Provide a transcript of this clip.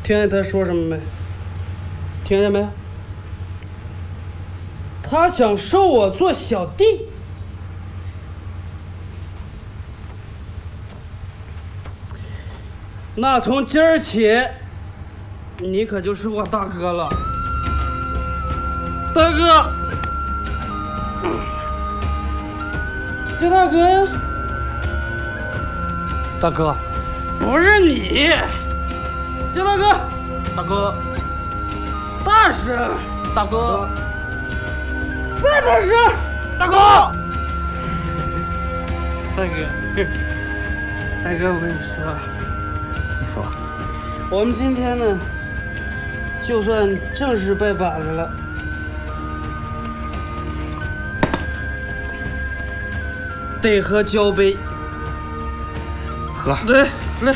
听见他说什么没？听见没？他想收我做小弟。那从今儿起，你可就是我大哥了，大哥，这大哥呀， 大哥， 不是你，这大哥， 大哥， 大声， 大哥， 再大声， 大哥， 大哥，大哥，我跟你说， 你说， 我们今天呢，就算正式拜把子了。得喝交杯， 喝， 来来，